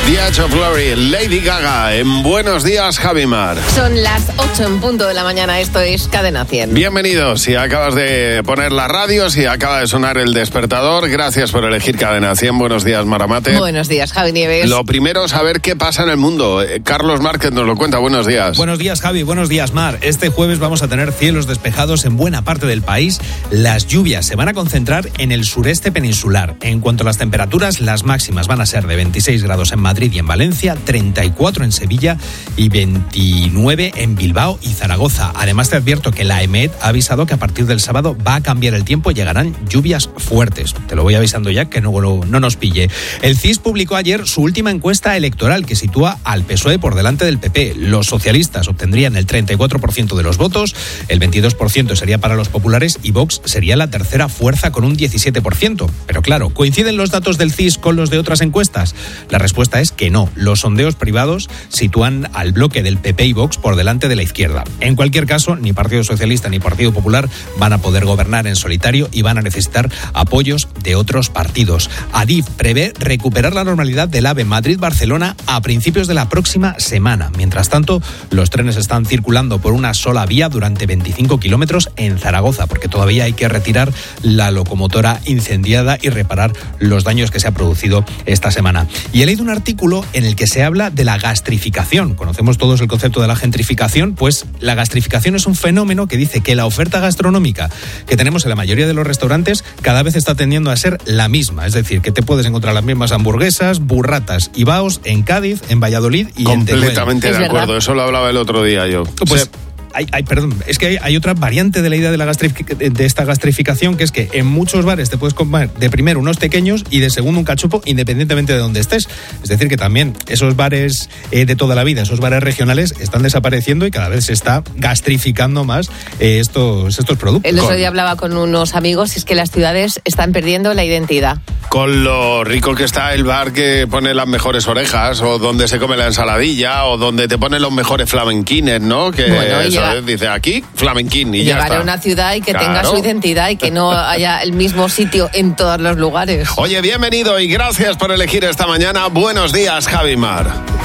The Edge of Glory, Lady Gaga, en Buenos Días, Javimar. Son las 8 en punto de la mañana, esto es Cadena 100. Bienvenidos, si acabas de poner la radio, si acaba de sonar el despertador, gracias por elegir Cadena 100. Buenos días, Maramate. Buenos días, Javi Nieves. Lo primero, saber qué pasa en el mundo. Carlos Márquez nos lo cuenta, buenos días. Buenos días, Javi, buenos días, Mar. Este jueves vamos a tener cielos despejados en buena parte del país. Las lluvias se van a concentrar en el sureste peninsular. En cuanto a las temperaturas, las máximas van a ser de 26 grados en Madrid y en Valencia, 34 en Sevilla y 29 en Bilbao y Zaragoza. Además, te advierto que la EMET ha avisado que a partir del sábado va a cambiar el tiempo y llegarán lluvias fuertes. Te lo voy avisando ya, que no nos pille. El CIS publicó ayer su última encuesta electoral, que sitúa al PSOE por delante del PP. Los socialistas obtendrían el 34% de los votos, el 22% sería para los populares y Vox sería la tercera fuerza con un 17%. Pero claro, ¿coinciden los datos del CIS con los de otras encuestas? La respuesta es que no. Los sondeos privados sitúan al bloque del PP y Vox por delante de la izquierda. En cualquier caso, ni Partido Socialista ni Partido Popular van a poder gobernar en solitario y van a necesitar apoyos de otros partidos. Adif prevé recuperar la normalidad del AVE Madrid-Barcelona a principios de la próxima semana. Mientras tanto, los trenes están circulando por una sola vía durante 25 kilómetros en Zaragoza, porque todavía hay que retirar la locomotora incendiada y reparar los daños que se ha producido esta semana. Y he leído un artículo en el que se habla de la gastrificación. Conocemos todos el concepto de la gentrificación, pues la gastrificación es un fenómeno que dice que la oferta gastronómica que tenemos en la mayoría de los restaurantes cada vez está tendiendo a ser la misma. Es decir, que te puedes encontrar las mismas hamburguesas, burratas y baos en Cádiz, en Valladolid y en Teruel. Completamente de acuerdo, eso lo hablaba el otro día yo. Pues hay otra variante de la idea de esta gastrificación, que es que en muchos bares te puedes comer de primero unos pequeños y de segundo un cachopo independientemente de donde estés. Es decir, que también esos bares de toda la vida, esos bares regionales están desapareciendo y cada vez se está gastrificando más estos productos. El otro día hablaba con unos amigos y es que las ciudades están perdiendo la identidad. Con lo rico que está el bar que pone las mejores orejas, o donde se come la ensaladilla, o donde te ponen los mejores flamenquines, ¿no? Que bueno, dice aquí flamenquín y ya está. Llegar a una ciudad y que tenga su identidad y que no haya el mismo sitio en todos los lugares. Oye, bienvenido y gracias por elegir esta mañana. Buenos días, Javimar.